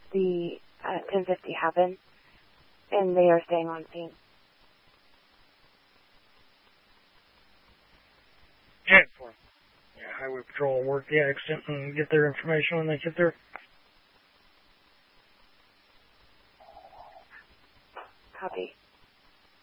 the 1050 happen, and they are staying on scene. Yeah, Highway Patrol will work the accident and get their information when they get there. Copy.